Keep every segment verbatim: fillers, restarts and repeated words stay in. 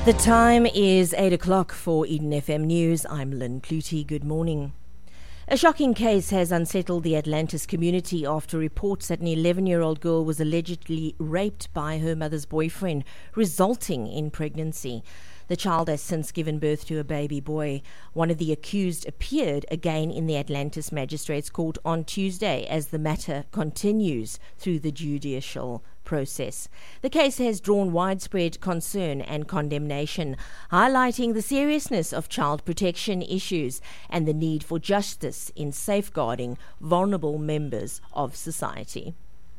The time is eight o'clock for Eden F M News. I'm Lynn Clutie. Good morning. A shocking case has unsettled the Atlantis community after reports that an eleven-year-old girl was allegedly raped by her mother's boyfriend, resulting in pregnancy. The child has since given birth to a baby boy. One of the accused appeared again in the Atlantis Magistrates Court on Tuesday as the matter continues through the judicial process. The case has drawn widespread concern and condemnation, highlighting the seriousness of child protection issues and the need for justice in safeguarding vulnerable members of society.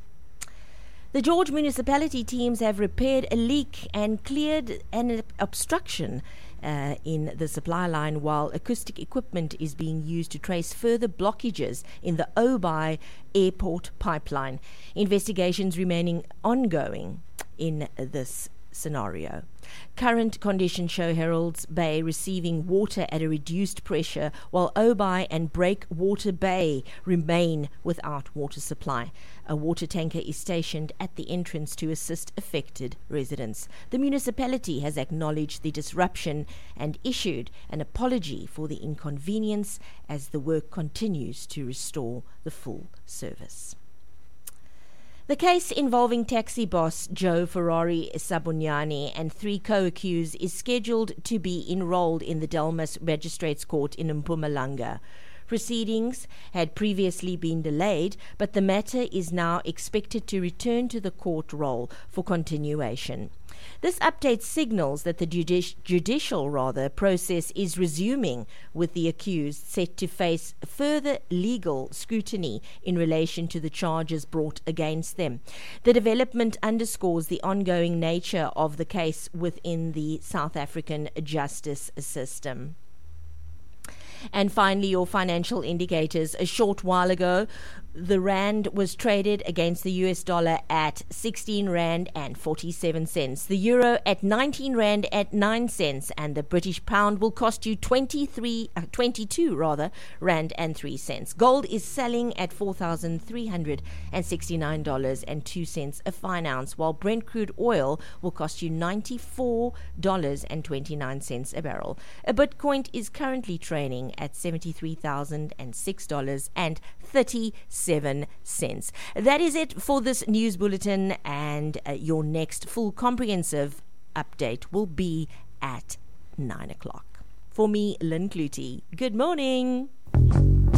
The George municipality teams have repaired a leak and cleared an obstruction uh, in the supply line, while acoustic equipment is being used to trace further blockages in the Obai airport pipeline. Investigations remaining ongoing in this scenario. Current conditions show Herald's Bay receiving water at a reduced pressure, while Obai and Breakwater Bay remain without water supply. A water tanker is stationed at the entrance to assist affected residents. The municipality has acknowledged the disruption and issued an apology for the inconvenience as the work continues to restore the full service. The case involving taxi boss Joe Ferrari Sabunyani and three co-accused is scheduled to be enrolled in the Delmas Magistrates Court in Mpumalanga. Proceedings had previously been delayed, but the matter is now expected to return to the court roll for continuation. This update signals that the judici- judicial rather process is resuming, with the accused set to face further legal scrutiny in relation to the charges brought against them. The development underscores the ongoing nature of the case within the South African justice system. And finally, your financial indicators. A short while ago, the rand was traded against the U S dollar at sixteen rand and forty-seven cents. The euro at nineteen rand at nine cents, and the British pound will cost you twenty-three, uh, twenty-two rather rand and three cents. Gold is selling at four thousand three hundred sixty-nine dollars and two cents a fine ounce, while Brent crude oil will cost you ninety-four dollars and twenty-nine cents a barrel. A Bitcoin is currently trading at seventy-three thousand six dollars and thirty-seven cents. That is it for this news bulletin, and uh, your next full comprehensive update will be at nine o'clock. For me, Lynn Clutie, good morning.